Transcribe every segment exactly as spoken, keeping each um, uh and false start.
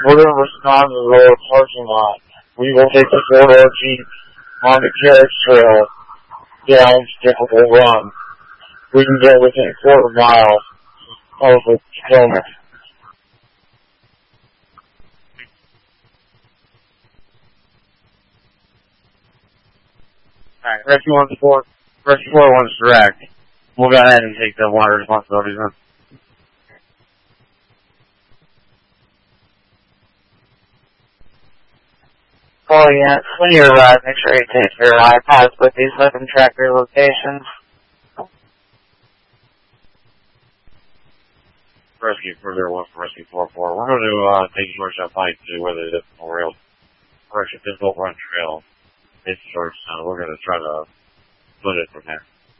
We're responding to the lower parking lot. We will take the four-door Jeep on the carriage trail down Difficult Run. We can get within a quarter mile of the Potomac. Alright, Rescue one four, Rescue four one's direct. We'll go ahead and take the water responsibilities then. Oh yeah, when you arrive, make sure you take your iPads with these so I can track your locations. Rescue further one for Rescue four four. We're going to uh, take George up Pike to where the difficult rail, correction, difficult run trail is George. Uh, we're going to try to split it from there.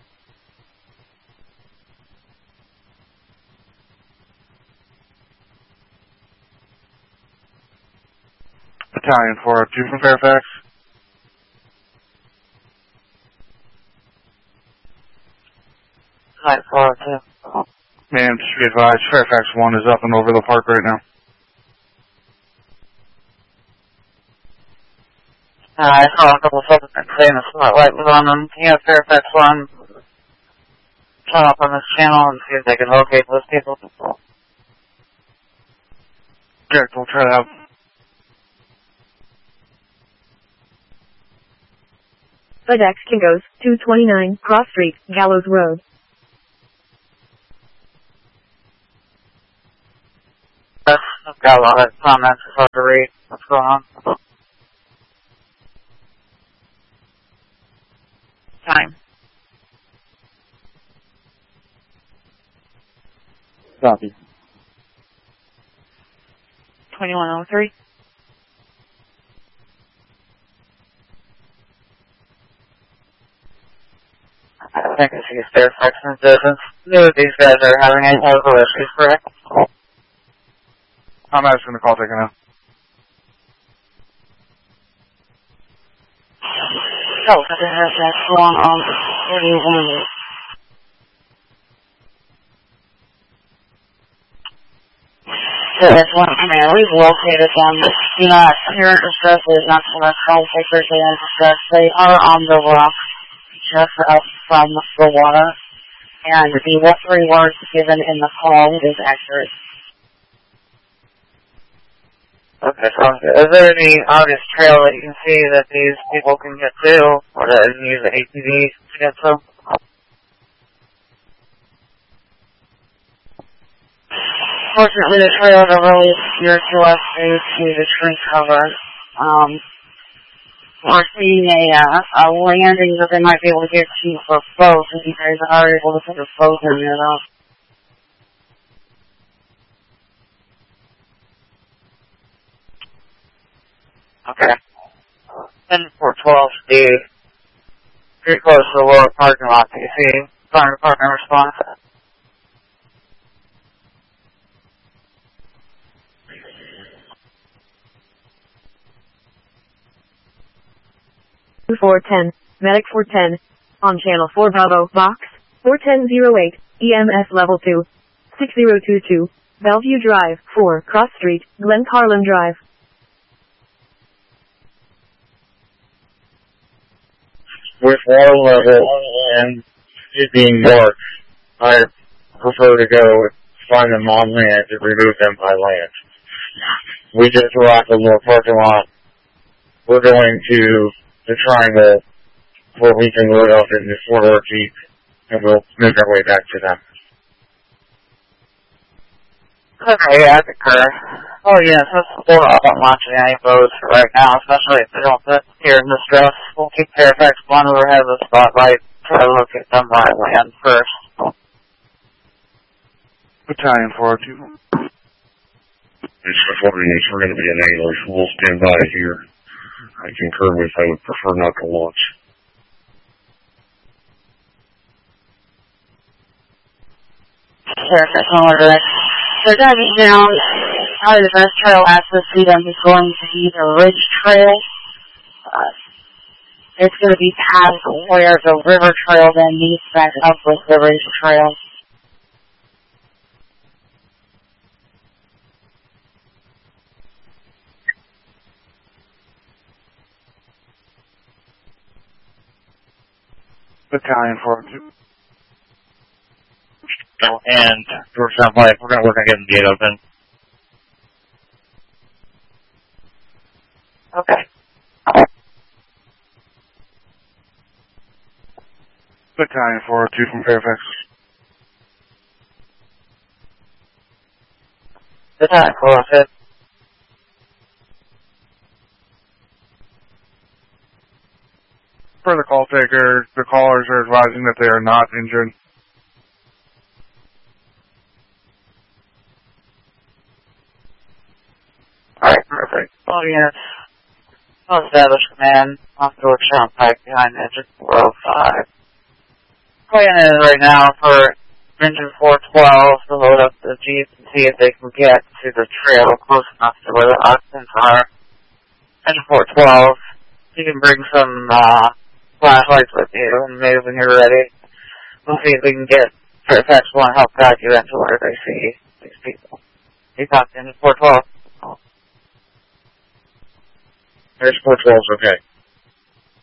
Battalion four oh two from Fairfax. Hi, four oh two. Ma'am, just be advised, Fairfax one is up and over the park right now. Uh, I saw a couple of folks saying the spotlight was on them. Can you have Fairfax one turn up on this channel and see if they can locate those people? Good, we'll try that out. FedEx Kingos, two twenty-nine, Cross Street, Gallows Road. I've got a lot of comments. It's hard to read. What's going on? Time. Copy. twenty-one oh three. I think I see a Fairfax in business. Knew that these guys are having any medical issues, correct? I'm asking the call taker now. Oh, that's wrong. Um, what do you want? So that's one. I mean, we've located them. Do not hear distress. Is not so much call takers in distress. They are on the rock, just up from the water, and the what three words given in the call is accurate. Okay, so is there any obvious trail that you can see that these people can get to, or that you can use the A T V to get to? Fortunately, the trails are really obscure to us due to the tree cover. Um, we're seeing a, uh, a landing that they might be able to get to for both, if you guys are able to put a boat in there, though. Okay. ten four twelve, Steve. Pretty close to the lower parking lot. Do you see fire department response? four ten, Medic four ten, on channel four Bravo, box, four ten oh eight, E M S level two, six zero two two, Bellevue Drive, four, Cross Street, Glen Carlin Drive. With water level and it being dark, I prefer to go find them on land and remove them by land. We just arrived at the lower parking lot. We're going to the triangle where we can load up in the four-door Jeep, and we'll make our way back to them. Okay, yeah, that's occur. Oh yes, let's hold off on launching any boats for right now, especially if they don't fit here in distress. We'll keep Fairfax one overhead of the spotlight, try to locate them by land first. Battalion four oh two. It's reporting it's going to be an English. We'll stand by here. I concur with I would prefer not to launch. Fairfax one order. They're going to be down. Probably the best trail access to them is going to be the Ridge Trail. Uh, it's going to be past where the river trail then meets back up with the Ridge Trail. Battalion four oh two. Oh, and we're gonna play, we're gonna work on getting the gate open. Okay. Battalion four oh two from Fairfax. Battalion four oh two. For the call taker, the callers are advising that they are not injured. Alright, perfect. All units. Well established command. Off the workshop pipe behind engine four oh five. Plan is right now for engine four twelve to load up the Jeep and see if they can get to the trail close enough to where the occupants are. Engine four twelve, you can bring some uh, flashlights with you, and maybe when you're ready, we'll see if we can get Fairfax one to help guide you into where they see these people. You talk to engine four twelve. There's four twelve's okay.